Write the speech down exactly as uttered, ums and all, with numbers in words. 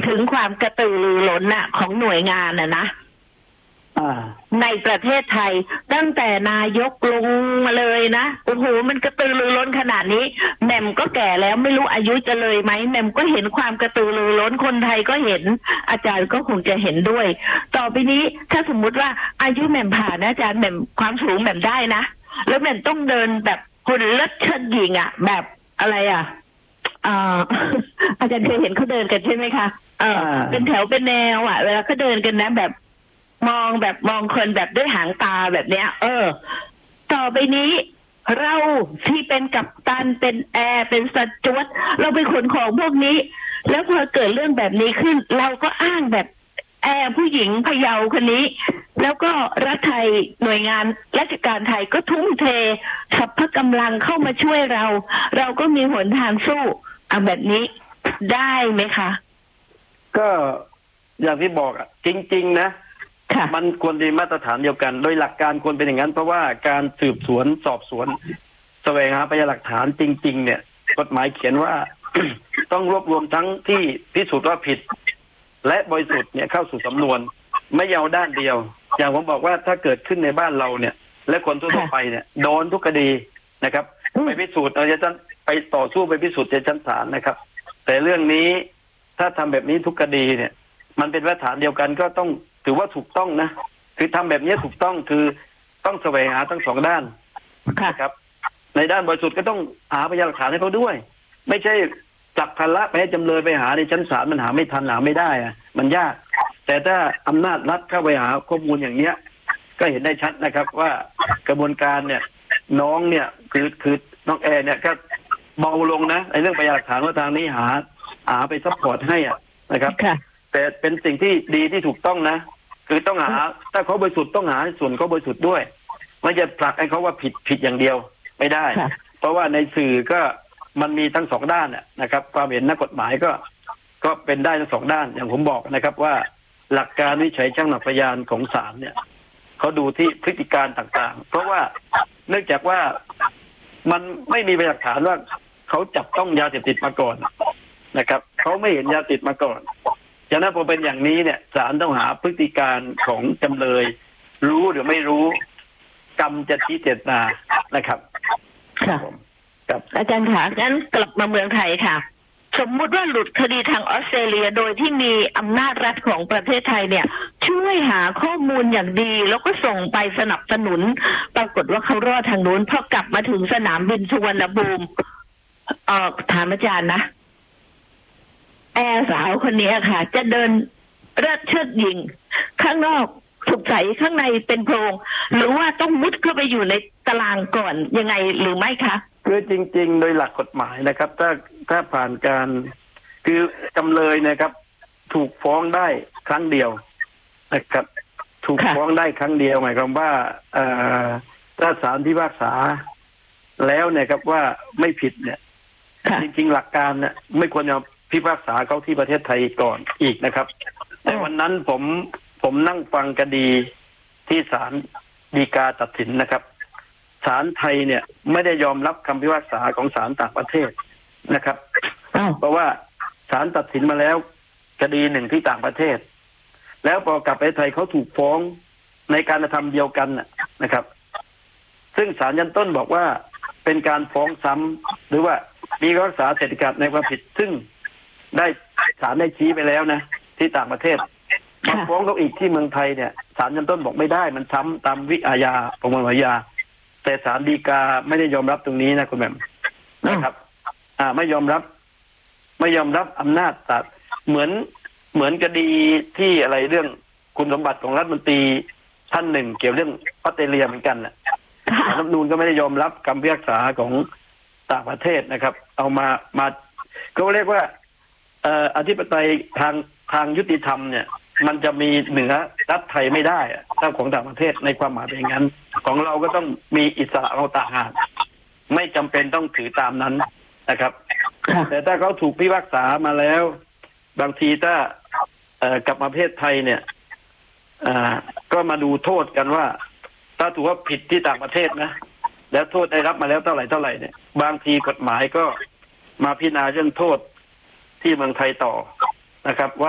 ถึงความกระตือรือร้นน่ะของหน่วยงานน่ะนะในประเทศไทยตั้งแต่นายกลงมาเลยนะโอ้โหมันกระตือรือร้นขนาดนี้แหม่มก็แก่แล้วไม่รู้อายุจะเลยไหมแหม่มก็เห็นความกระตือรือร้นคนไทยก็เห็นอาจารย์ก็คงจะเห็นด้วยต่อไปนี้ถ้าสมมุติว่าอายุแหม่มผ่านนะอาจารย์แหม่มความสูงแหม่มได้นะแล้วแหม่มต้องเดินแบบคนเลิศเชิดหญิงอ่ะแบบอะไรอ่ะอ่า อาจารย์เคยเห็นเขาเดินกันใช่ไหมคะเออเป็นแถวเป็นแนวอ่ะเวลาเขาเดินกันนะแบบมองแบบมองคนแบบด้วยหางตาแบบเนี้ยเออต่อไปนี้เราที่เป็นกัปตันเป็นแอร์เป็นสจ๊วตเราเป็นขนของพวกนี้แล้วพอเกิดเรื่องแบบนี้ขึ้นเราก็อ้างแบบแอร์ผู้หญิงพะเยาคนนี้แล้วก็รัฐไทยหน่วยงานราชการไทยก็ทุ่มเทสรรพกำลังเข้ามาช่วยเราเราก็มีหนทางสู้เอาแบบนี้ได้ไหมคะก็อย่างที่บอกอ่ะจริงๆนะมันควรมีมาตรฐานเดียวกันโดยหลักการควรเป็นอย่างนั้นเพราะว่าการสืบสวนสอบสวนแสวงหาพยานหลักฐานจริงๆเนี่ยกฎหมายเขียนว่า ต้องรวบรวมทั้งที่พิสูจน์ว่าผิดและบริสุทธิ์เนี่ยเข้าสู่สำนวนไม่เอาด้านเดียวอย่างผมบอกว่าถ้าเกิดขึ้นในบ้านเราเนี่ยและคนทั่วไปเนี่ยโดนทุกคดีนะครับไปพิสูจน์เราจะต้องไปต่อสู้ไปพิสูจน์ในชั้นศาลนะครับแต่เรื่องนี้ถ้าทำแบบนี้ทุกคดีเนี่ยมันเป็นมาตรฐานเดียวกันก็ต้องถือว่าถูกต้องนะคือทำแบบนี้ถูกต้องคือต้องแสวงหาทั้งสองด้านนะครับในด้านบริสุทธิ์ก็ต้องหาพยานหลักฐานให้เขาด้วยไม่ใช่จับภาระไปให้จำเลยไปหาในชั้นศาลมันหาไม่ทันหาไม่ได้อะมันยากแต่ถ้าอำนาจรัฐเข้าไปหาข้อมูลอย่างเนี้ยก็เห็นได้ชัดนะครับว่ากระบวนการเนี่ยน้องเนี่ยคือคือน้องแอร์เนี่ยก็เบาลงนะในเรื่องพยานหลักฐานว่าทางนี้หาหาไปซัพพอร์ตให้อ่ะนะครับแต่เป็นสิ่งที่ดีที่ถูกต้องนะคือต้องหาถ้าเขาบริสุทธิ์ต้องหาส่วนเขาบริสุทธิ์ด้วยไม่จะผลักให้เขาว่าผิดผิดอย่างเดียวไม่ได้เพราะว่าในสื่อก็มันมีทั้งสองด้านนะครับความเห็นนักกฎหมายก็ก็เป็นได้ทั้งสองด้านอย่างผมบอกนะครับว่าหลักการวิจัยชั่งน้ำหนักพยานของศาลเนี่ยเขาดูที่พฤติการต่างๆเพราะว่าเนื่องจากว่ามันไม่มีหลักฐานว่าเขาจับต้องยาเสพติดมาก่อนนะครับเขาไม่เห็นยาติดมาก่อนฉะนั้นพอเป็นอย่างนี้เนี่ยศาลต้องหาพฤติการของจำเลยรู้หรือไม่รู้กรรมจะชี้เจตนานะครับค่ะอาจารย์ค่ะงั้นกลับมาเมืองไทยค่ะสมมุติว่าหลุดคดีทางออสเตรเลียโดยที่มีอำนาจรัฐของประเทศไทยเนี่ยช่วยหาข้อมูลอย่างดีแล้วก็ส่งไปสนับสนุนปรากฏว่าเขารอดทางนู้นพอกลับมาถึงสนามบินสุวรรณภูมิเอ่อถามอาจารย์นะแอร์สาวคนนี้ค่ะจะเดินเลิศเชิดหญิงข้างนอกสุขใสข้างในเป็นโพรงหรือว่าต้องมุดเข้าไปอยู่ในตารางก่อนยังไงหรือไม่คะคือจริงๆโดยหลักกฎหมายนะครับถ้าถ้าผ่านการคือจำเลยนะครับ ถูกฟ้องได้ครั้งเดียวนะครับถูกฟ้องได้ครั้งเดียวหมายความว่าถ้าศาลพิพากษาแล้วเนี่ยครับว่าไม่ผิดเนี่ยจริงๆหลักการเนี่ยไม่ควรจะพิพากษาเขาที่ประเทศไทยก่อนอีกนะครับแต่วันนั้นผมผมนั่งฟังคดีที่ศาลฎีกาตัดสินนะครับศาลไทยเนี่ยไม่ได้ยอมรับคำพิพากษาของศาลต่างประเทศนะครับเพราะว่าศาลตัดสินมาแล้วคดีหนึ่งที่ต่างประเทศแล้วพอกลับไปไทยเขาถูกฟ้องในการกระทำเดียวกันนะครับซึ่งศาลชั้นต้นบอกว่าเป็นการฟ้องซ้ำหรือว่ามีคำพิพากษาเศรษฐกิจในความผิดซึ่งได้ศาลได้ชี้ไปแล้วนะที่ต่างประเทศมาฟ้องเขาอีกที่เมืองไทยเนี่ยศาลชั้นต้นบอกไม่ได้มันซ้ำตามวิอาญาประมวลอาญาแต่ศาลฎีกาไม่ได้ยอมรับตรงนี้นะคุณแม่นะครับอ่าไม่ยอมรับไม่ยอมรับอำนาจศาลเหมือนเหมือนคดีที่อะไรเรื่องคุณสมบัติของรัฐมนตรีท่านหนึ่งเกี่ยวเรื่องออสเตรเลียเหมือนกันนะรัฐธรรมนูญก็ไม่ได้ยอมรับคำพิพากษาของต่างประเทศนะครับเอามามาก็เรียกว่าเอ่ออธิปไตยทางทางยุติธรรมเนี่ยมันจะมีเหนือรัฐไทยไม่ได้ถ้าของต่างประเทศในความหมายเป็นอย่างนั้นของเราก็ต้องมีอิสระเราต่างหากไม่จำเป็นต้องถือตามนั้นนะครับแต่ถ้าเขาถูกพิพากษามาแล้วบางทีถ้าเอ่อกลับมาประเทศไทยเนี่ยอ่าก็มาดูโทษกันว่าถ้าถือว่าผิดที่ต่างประเทศนะแล้วโทษได้รับมาแล้วเท่าไหร่เท่าไหร่เนี่ยบางทีกฎหมายก็มาพิจารณาเรื่องโทษที่เมืองไทยต่อนะครับว่า